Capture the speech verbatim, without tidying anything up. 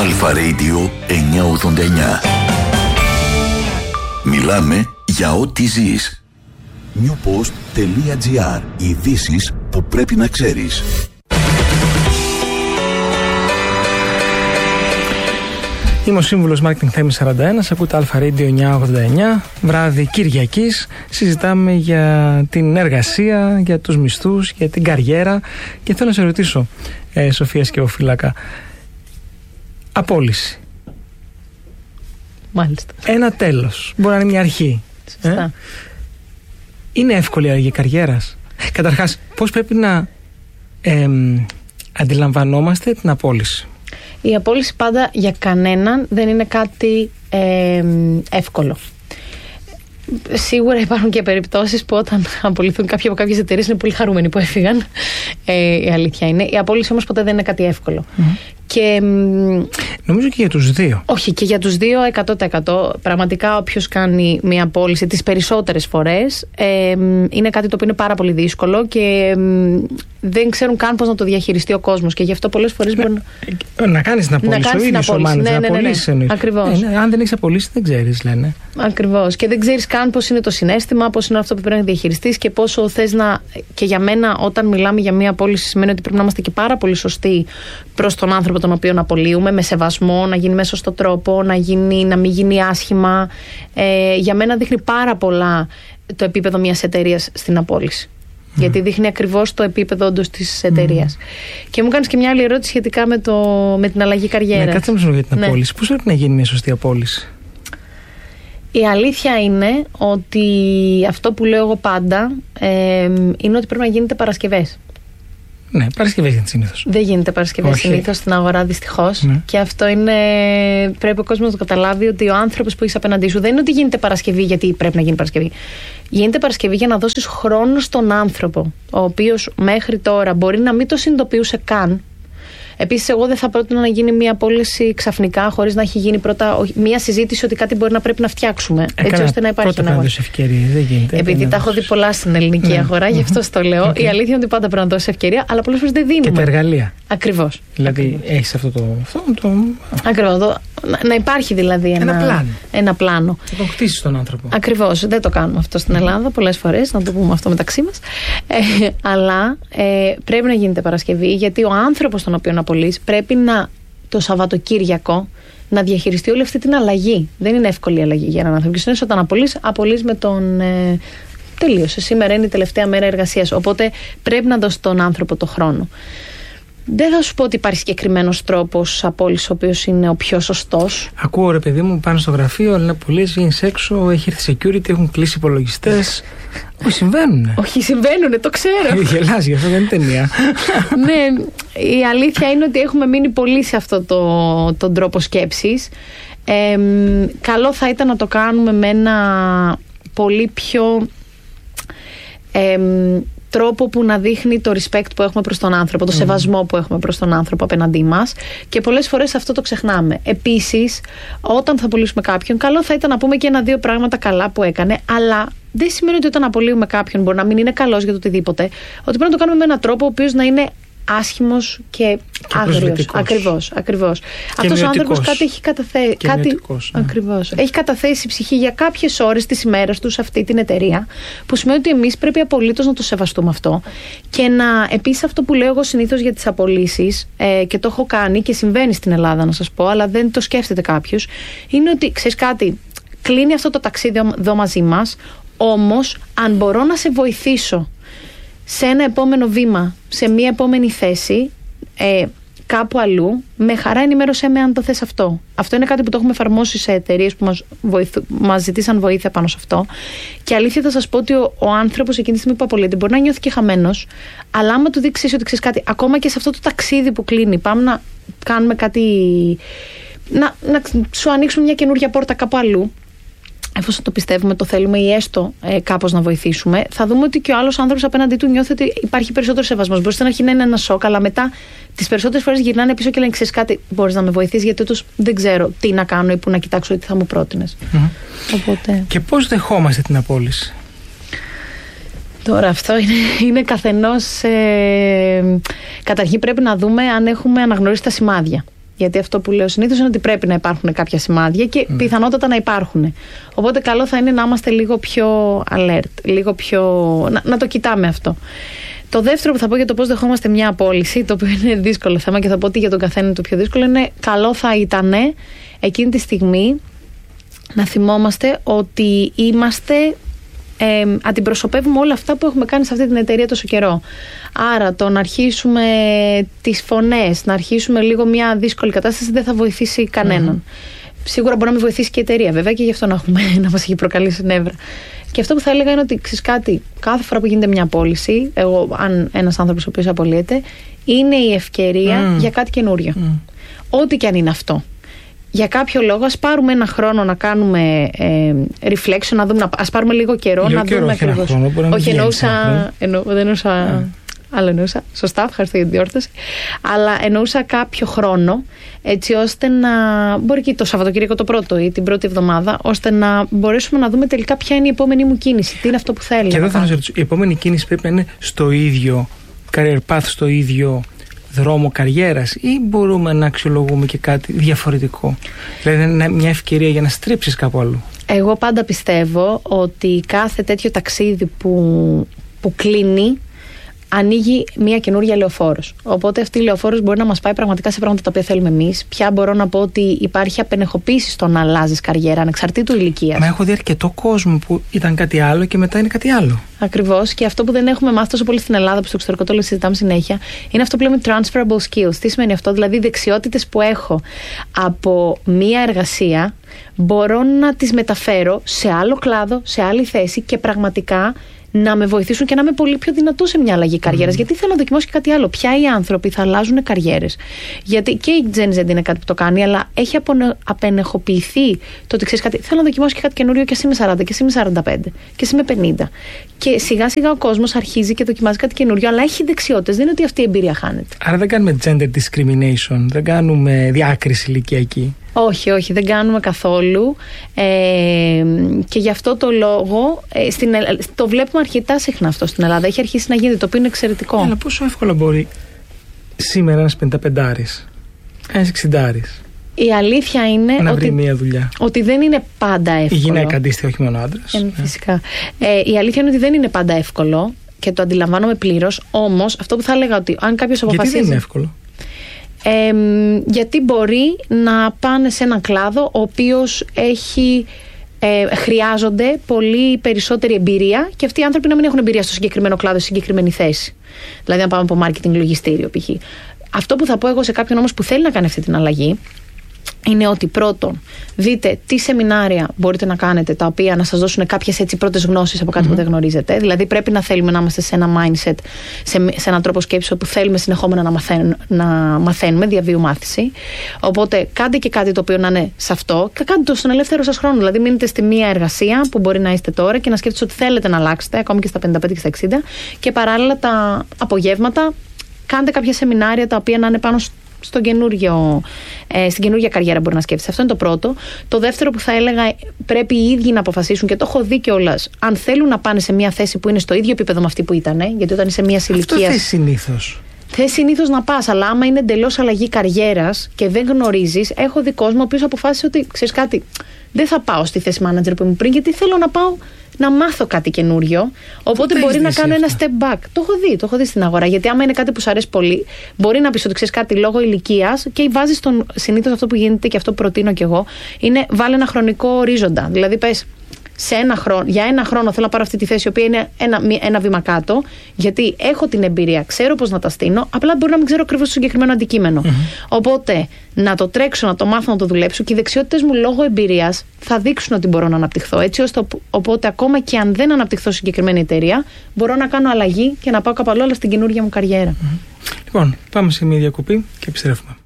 Αλφα Radio εννιακόσια ογδόντα εννιά. Μιλάμε για ό,τι ζεις. newpost.gr. Ειδήσεις που πρέπει να ξέρεις. Είμαι ο σύμβουλος Marketing Θέμης σαράντα ένα, ακούτε Αλφα Radio εννιακόσια ογδόντα εννιά, βράδυ Κυριακής. Συζητάμε για την εργασία, για τους μισθούς, για την καριέρα και θέλω να σε ρωτήσω, ε, Σοφία Σκευοφύλακα, απόλυση. Μάλιστα. Ένα τέλος, μπορεί να είναι μια αρχή. Σωστά. Ε? Είναι εύκολη η αλλαγή καριέρας? Καταρχάς, πώς πρέπει να ε, αντιλαμβανόμαστε την απόλυση? Η απόλυση πάντα για κανέναν δεν είναι κάτι ε, εύκολο. Σίγουρα υπάρχουν και περιπτώσεις που όταν απολυθούν κάποιοι από κάποιες εταιρείες είναι πολύ χαρούμενοι που έφυγαν. Ε, η αλήθεια είναι. Η απόλυση όμως ποτέ δεν είναι κάτι εύκολο. Mm-hmm. Και, νομίζω και για τους δύο. Όχι, και για τους δύο εκατό τοις εκατό. Πραγματικά όποιος κάνει μια απόλυση τις περισσότερες φορές ε, είναι κάτι το οποίο είναι πάρα πολύ δύσκολο και ε, δεν ξέρουν καν πώς να το διαχειριστεί ο κόσμος. Και γι' αυτό πολλές φορές μπορεί να, να κάνεις την απόλυση. Να κάνεις την απόλυση. Ναι, ναι, ναι, ναι, ναι. Ακριβώς. Ε, ναι, αν δεν έχεις απολύσει, δεν ξέρεις, λένε. Ακριβώς. Και δεν ξέρεις καν πώς είναι το συναίσθημα, πώς είναι αυτό που πρέπει να διαχειριστείς και πόσο θες να. Και για μένα, όταν μιλάμε για μια απόλυση, σημαίνει ότι πρέπει να είμαστε και πάρα πολύ σωστοί προς τον άνθρωπο τον οποίο απολύουμε, με σεβασμό, να γίνει με σωστό τρόπο, να, γίνει, να μην γίνει άσχημα. Ε, για μένα δείχνει πάρα πολλά το επίπεδο μιας εταιρείας στην απόλυση. Mm. Γιατί δείχνει ακριβώς το επίπεδο όντως της εταιρείας. Mm. Και μου κάνεις και μια άλλη ερώτηση σχετικά με, το, με την αλλαγή καριέρας. Ναι, κάτσε να σου για την απόλυση. Ναι. Πώς πρέπει να γίνει μια σωστή απόλυση? Η αλήθεια είναι ότι αυτό που λέω εγώ πάντα ε, είναι ότι πρέπει να γίνεται Παρασκευές. Ναι, Παρασκευές γίνεται συνήθως. Δεν γίνεται Παρασκευές συνήθως στην αγορά, δυστυχώς. Ναι. Και αυτό είναι. Πρέπει ο κόσμος να το καταλάβει ότι ο άνθρωπος που είσαι απέναντί σου δεν είναι ότι γίνεται Παρασκευή γιατί πρέπει να γίνει Παρασκευή. Γίνεται Παρασκευή για να δώσεις χρόνο στον άνθρωπο, ο οποίος μέχρι τώρα μπορεί να μην το συνειδητοποιούσε καν. Επίσης, εγώ δεν θα πρότεινα να γίνει μια πώληση ξαφνικά, χωρίς να έχει γίνει πρώτα μια συζήτηση ότι κάτι μπορεί να πρέπει να φτιάξουμε. Έκανα έτσι ώστε να υπάρχει ένα αγορά. Ευκαιρίες, δεν γίνεται. Επειδή τα έχω δει πολλά στην ελληνική ναι. αγορά, γι' αυτό το λέω. Okay. Η αλήθεια είναι ότι πάντα πρέπει να δώσει ευκαιρία, αλλά πολλές φορές δεν δίνουμε. Και τα εργαλεία. Ακριβώς. Δηλαδή, έχεις αυτό το. Αυτό, το... Ακριβώς. Το... Να, να υπάρχει δηλαδή ένα, ένα πλάνο. Ένα πλάνο. Θα τον χτίσεις τον άνθρωπο. Ακριβώς. Δεν το κάνουμε αυτό στην Ελλάδα πολλές φορές, να το πούμε αυτό μεταξύ μας. Ε, αλλά ε, πρέπει να γίνεται Παρασκευή, γιατί ο άνθρωπος τον οποίο απολύεις πρέπει να το Σαββατοκύριακο να διαχειριστεί όλη αυτή την αλλαγή. Δεν είναι εύκολη η αλλαγή για έναν άνθρωπο. Και συνήθως όταν απολύεις, απολύεις με τον. Ε, τελείωσε. Σήμερα είναι η τελευταία μέρα εργασίας. Οπότε πρέπει να δώσει τον άνθρωπο το χρόνο. Δεν θα σου πω ότι υπάρχει συγκεκριμένος τρόπος απόλυσης ο οποίος είναι ο πιο σωστός. Ακούω ρε παιδί μου πάνω στο γραφείο, αλλά πουλήσεις, βγαίνεις έξω, έχει έρθει security, έχουν κλείσει υπολογιστές. Όχι, συμβαίνουνε. Όχι, συμβαίνουνε, το ξέρω. Γελάς, γι' αυτό δεν είναι ταινία. Ναι, η αλήθεια είναι ότι έχουμε μείνει πολύ σε αυτόν το, τον τρόπο σκέψης. Ε, καλό θα ήταν να το κάνουμε με ένα πολύ πιο. Ε, τρόπο που να δείχνει το respect που έχουμε προς τον άνθρωπο, το mm. σεβασμό που έχουμε προς τον άνθρωπο απέναντί μας και πολλές φορές αυτό το ξεχνάμε. Επίσης, όταν θα απολύσουμε κάποιον, καλό θα ήταν να πούμε και ένα-δύο πράγματα καλά που έκανε, αλλά δεν σημαίνει ότι όταν απολύουμε κάποιον μπορεί να μην είναι καλός για το οτιδήποτε, ότι πρέπει να το κάνουμε με έναν τρόπο ο οποίος να είναι άσχημος και, και άγριος. Ακριβώς, ακριβώς. Αυτός ο άνθρωπος κάτι έχει καταθέσει. Κάτι... Ναι. Ακριβώς. Έχει καταθέσει ψυχή για κάποιες ώρες της ημέρας του σε αυτή την εταιρεία, που σημαίνει ότι εμείς πρέπει απολύτως να το σεβαστούμε αυτό. Και να επίσης αυτό που λέω εγώ συνήθως για τις απολύσεις, ε, και το έχω κάνει και συμβαίνει στην Ελλάδα να σας πω, αλλά δεν το σκέφτεται κάποιος, είναι ότι ξέρεις κάτι, κλείνει αυτό το ταξίδι εδώ μαζί μας, όμως αν μπορώ να σε βοηθήσω σε ένα επόμενο βήμα, σε μια επόμενη θέση, ε, κάπου αλλού, με χαρά ενημέρωσέ με αν το θες αυτό. Αυτό είναι κάτι που το έχουμε εφαρμόσει σε εταιρείες που μας, βοηθου, μας ζητήσαν βοήθεια πάνω σε αυτό. Και αλήθεια θα σας πω ότι ο, ο άνθρωπος εκείνη τη στιγμή που απολύεται μπορεί να νιώθει και χαμένος, αλλά άμα του δείξεις ότι ξέρεις κάτι, ακόμα και σε αυτό το ταξίδι που κλείνει, πάμε να κάνουμε κάτι. Να, να σου ανοίξουμε μια καινούργια πόρτα κάπου αλλού. Εφόσον το πιστεύουμε, το θέλουμε ή έστω ε, κάπως να βοηθήσουμε, θα δούμε ότι και ο άλλος άνθρωπος απέναντί του νιώθει ότι υπάρχει περισσότερο σεβασμός. Μπορεί στην αρχή να είναι ένα σοκ, αλλά μετά τις περισσότερες φορές γυρνάνε πίσω και λένε: ξέρεις κάτι, μπορείς να με βοηθήσεις, γιατί τους δεν ξέρω τι να κάνω ή που να κοιτάξω ή τι θα μου πρότεινες. Mm-hmm. Οπότε... Και πώς δεχόμαστε την απόλυση? Τώρα αυτό είναι, είναι καθενός. Ε, καταρχήν πρέπει να δούμε αν έχουμε αναγνωρίσει τα σημάδια. Γιατί αυτό που λέω συνήθως είναι ότι πρέπει να υπάρχουν κάποια σημάδια και mm. πιθανότατα να υπάρχουν. Οπότε καλό θα είναι να είμαστε λίγο πιο alert, λίγο πιο... να, να το κοιτάμε αυτό. Το δεύτερο που θα πω για το πώς δεχόμαστε μια απόλυση, το οποίο είναι δύσκολο θέμα και θα πω ότι για τον καθένα είναι το πιο δύσκολο, είναι καλό θα ήταν εκείνη τη στιγμή να θυμόμαστε ότι είμαστε, ε, αντιπροσωπεύουμε όλα αυτά που έχουμε κάνει σε αυτή την εταιρεία τόσο καιρό. Άρα το να αρχίσουμε τις φωνές, να αρχίσουμε λίγο μια δύσκολη κατάσταση δεν θα βοηθήσει κανέναν. Mm. Σίγουρα μπορεί να μην βοηθήσει και η εταιρεία, βέβαια, και γι' αυτό να, έχουμε, να μας έχει προκαλέσει νεύρα. Και αυτό που θα έλεγα είναι ότι, ξέρεις κάτι, κάθε φορά που γίνεται μια απόλυση, εγώ, αν ένας άνθρωπος ο οποίος απολύεται, είναι η ευκαιρία mm. για κάτι καινούριο. Mm. Ό,τι και αν είναι αυτό. Για κάποιο λόγο, ας πάρουμε ένα χρόνο να κάνουμε ε, reflection, να δούμε, ας πάρουμε λίγο καιρό, λίγο να καιρό, δούμε ακριβώς. Όχι, εννοούσα. Εννο, δεν εννοούσα. Mm. Αλλά εννοούσα. Σωστά, ευχαριστώ για την διόρθωση. Αλλά εννοούσα κάποιο χρόνο, έτσι ώστε να. Μπορεί και το Σαββατοκύριακο το πρώτο ή την πρώτη εβδομάδα, ώστε να μπορέσουμε να δούμε τελικά ποια είναι η επόμενη μου κίνηση. Τι είναι αυτό που θέλω. Και εδώ θα σας ρωτήσω, η επόμενη κίνηση πρέπει να είναι στο ίδιο career path, στο ίδιο δρόμο καριέρας, ή μπορούμε να αξιολογούμε και κάτι διαφορετικό? Δηλαδή είναι μια ευκαιρία για να στρίψεις κάπου αλλού. Εγώ πάντα πιστεύω ότι κάθε τέτοιο ταξίδι που, που κλείνει ανοίγει μια καινούργια λεωφόρος. Οπότε αυτή η λεωφόρος μπορεί να μας πάει πραγματικά σε πράγματα τα οποία θέλουμε εμείς. Πια μπορώ να πω ότι υπάρχει απενεχοποίηση στο να αλλάζεις καριέρα ανεξαρτήτου ηλικίας. Μα έχω δει αρκετό κόσμο που ήταν κάτι άλλο και μετά είναι κάτι άλλο. Ακριβώς. Και αυτό που δεν έχουμε μάθει τόσο πολύ στην Ελλάδα, που στο εξωτερικό το συζητάμε συνέχεια, είναι αυτό που λέμε transferable skills. Τι σημαίνει αυτό? Δηλαδή, δεξιότητες που έχω από μία εργασία μπορώ να τις μεταφέρω σε άλλο κλάδο, σε άλλη θέση και πραγματικά να με βοηθήσουν και να είμαι πολύ πιο δυνατό σε μια αλλαγή καριέρας. Mm. Γιατί θέλω να δοκιμάσω και κάτι άλλο. Ποια οι άνθρωποι θα αλλάζουν καριέρες. Γιατί και η Gen Z είναι κάτι που το κάνει, αλλά έχει απενεχοποιηθεί το ότι ξέρεις κάτι. Θέλω να δοκιμάσω και κάτι καινούριο και εσύ είμαι σαράντα, και εσύ είμαι σαράντα πέντε, και εσύ είμαι πενήντα. Και σιγά σιγά ο κόσμος αρχίζει και δοκιμάζει κάτι καινούριο, αλλά έχει δεξιότητες. Δεν είναι ότι αυτή η εμπειρία χάνεται. Άρα δεν κάνουμε gender discrimination, δεν κάνουμε διάκριση ηλικιακή. Όχι, όχι, δεν κάνουμε καθόλου ε, και γι' αυτό το λόγο ε, στην, το βλέπουμε αρκετά συχνά αυτό στην Ελλάδα. Έχει αρχίσει να γίνεται, το οποίο είναι εξαιρετικό. Αλλά πόσο εύκολα μπορεί σήμερα ένας πενηνταπεντάρης, ένας εξηντάρης η αλήθεια είναι να ότι, βρει μια δουλειά, ότι δεν είναι πάντα εύκολο. Η γυναίκα αντίστοιχα, όχι μόνο άντρας. Ε, φυσικά. Ε, η αλήθεια είναι ότι δεν είναι πάντα εύκολο και το αντιλαμβάνομαι πλήρως. Όμως αυτό που θα έλεγα ότι αν κάποιος αποφασίζει. Γιατί δεν είναι εύκολο? Ε, γιατί μπορεί να πάνε σε έναν κλάδο ο οποίος έχει, ε, χρειάζονται πολύ περισσότερη εμπειρία και αυτοί οι άνθρωποι να μην έχουν εμπειρία στο συγκεκριμένο κλάδο, στη συγκεκριμένη θέση. Δηλαδή να πάμε από marketing λογιστήριο π.χ. Αυτό που θα πω εγώ σε κάποιον όμως που θέλει να κάνει αυτή την αλλαγή είναι ότι πρώτον, δείτε τι σεμινάρια μπορείτε να κάνετε τα οποία να σας δώσουν κάποιες έτσι πρώτες γνώσεις από κάτι mm-hmm. που δεν γνωρίζετε. Δηλαδή πρέπει να θέλουμε να είμαστε σε ένα mindset, σε, σε έναν τρόπο σκέψης όπου θέλουμε συνεχόμενα να, μαθαίν, να μαθαίνουμε, διαβίου μάθηση. Οπότε κάντε και κάτι το οποίο να είναι σε αυτό και κάντε το στον ελεύθερο σας χρόνο. Δηλαδή μείνετε στη μία εργασία που μπορεί να είστε τώρα και να σκέφτεστε ότι θέλετε να αλλάξετε ακόμη και στα πενήντα πέντε και στα εξήντα και παράλληλα τα απογεύματα κάντε κάποια σεμινάρια τα οποία να είναι πάνω στον καινούργιο, ε, στην καινούργια καριέρα μπορεί να σκέφτεσαι. Αυτό είναι το πρώτο. Το δεύτερο που θα έλεγα, πρέπει οι ίδιοι να αποφασίσουν και το έχω δει κιόλας. Αν θέλουν να πάνε σε μια θέση που είναι στο ίδιο επίπεδο με αυτή που ήταν, γιατί όταν είσαι μια ηλικία. Αυτό θες συνήθως. Θες συνήθως να πας, αλλά άμα είναι εντελώς αλλαγή καριέρας και δεν γνωρίζεις, έχω δει κόσμο ο οποίος αποφάσισε ότι ξέρεις κάτι, δεν θα πάω στη θέση manager που ήμουν πριν, γιατί θέλω να πάω να μάθω κάτι καινούριο. Οπότε μπορεί να κάνω ένα step back. Το έχω δει, το έχω δει στην αγορά. Γιατί άμα είναι κάτι που σου αρέσει πολύ, μπορεί να πεις ότι ξέρεις κάτι λόγω ηλικίας και βάζεις τον. Συνήθως αυτό που γίνεται και αυτό που προτείνω κι εγώ είναι βάλε ένα χρονικό ορίζοντα. Δηλαδή πες. Σε ένα χρόνο, για ένα χρόνο θέλω να πάρω αυτή τη θέση, η οποία είναι ένα, ένα βήμα κάτω, γιατί έχω την εμπειρία, ξέρω πώς να τα στείνω, απλά μπορεί να μην ξέρω ακριβώς το συγκεκριμένο αντικείμενο. Mm-hmm. Οπότε να το τρέξω, να το μάθω, να το δουλέψω και οι δεξιότητες μου λόγω εμπειρίας θα δείξουν ότι μπορώ να αναπτυχθώ. Έτσι ώστε οπότε ακόμα και αν δεν αναπτυχθώ σε συγκεκριμένη εταιρεία, μπορώ να κάνω αλλαγή και να πάω κάπου αλλού, αλλά στην καινούργια μου καριέρα. Mm-hmm. Λοιπόν, πάμε σε μια διακοπή και επιστρέφουμε.